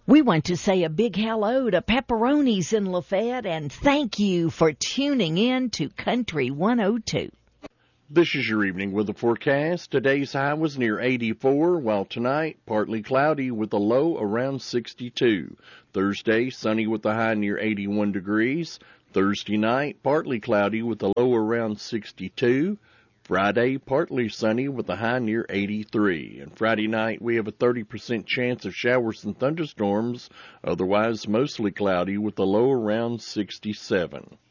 We want to say a big hello to Pepperoni's in Lafayette and thank you for tuning in to Country 102. This is your evening weather forecast. Today's high was near 84, while tonight partly cloudy with a low around 62. Thursday, sunny with a high near 81 degrees. Thursday night, partly cloudy with a low around 62. Friday, partly sunny with a high near 83. And Friday night, we have a 30% chance of showers and thunderstorms, otherwise mostly cloudy with a low around 67.